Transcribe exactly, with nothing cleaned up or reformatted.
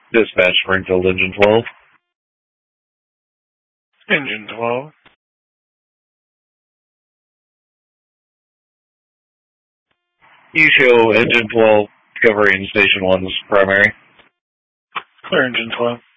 Dispatch Springfield Engine twelve. Engine twelve. You show Engine twelve covering Station one's primary. Clear Engine twelve.